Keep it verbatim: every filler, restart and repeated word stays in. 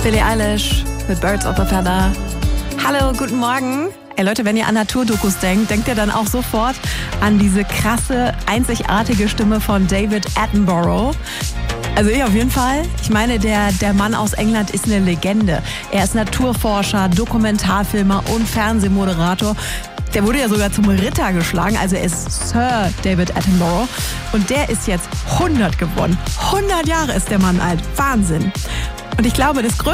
Billie Eilish mit Birds of a Feather. Hallo, guten Morgen. Ey Leute, wenn ihr an Naturdokus denkt, denkt ihr dann auch sofort an diese krasse, einzigartige Stimme von David Attenborough. Also ich auf jeden Fall. Ich meine, der, der Mann aus England ist eine Legende. Er ist Naturforscher, Dokumentarfilmer und Fernsehmoderator. Der wurde ja sogar zum Ritter geschlagen, also er ist Sir David Attenborough. Und der ist jetzt hundert geworden. hundert Jahre ist der Mann alt. Wahnsinn. Und ich glaube, das größte